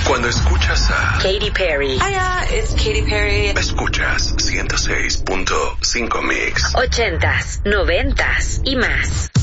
Cuando escuchas a Katy Perry. Hiya, it's Katy Perry. Escuchas 106.5 Mix. 80s, 90s y más.